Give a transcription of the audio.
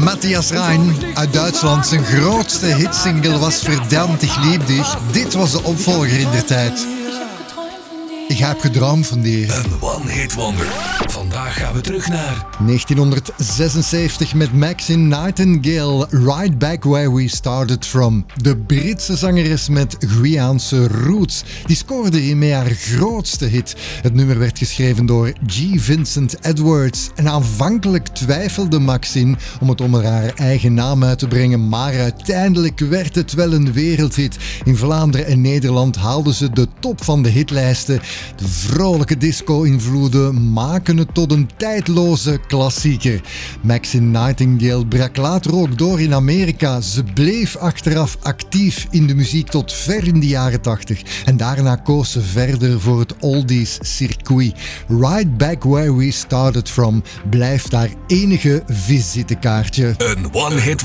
Matthias Rein uit Duitsland. Zijn grootste hitsingle was Verdammt, ich lieb dich. Dit was de opvolger in der tijd. Ik heb gedroomd van die. Een one-hit wonder. Vandaag gaan we terug naar 1976 met Maxine Nightingale, Right Back Where We Started From. De Britse zangeres met Guyaanse roots. Die scoorde hiermee haar grootste hit. Het nummer werd geschreven door G. Vincent Edwards. En aanvankelijk twijfelde Maxine om het onder haar eigen naam uit te brengen, maar uiteindelijk werd het wel een wereldhit. In Vlaanderen en Nederland haalden ze de top van de hitlijsten. De vrolijke disco-invloeden maken het tot een tijdloze klassieker. Maxine Nightingale brak later ook door in Amerika. Ze bleef achteraf actief in de muziek tot ver in de jaren 80. En daarna koos ze verder voor het oldies-circuit. Right Back Where We Started From blijft haar enige visitekaartje. een one-hit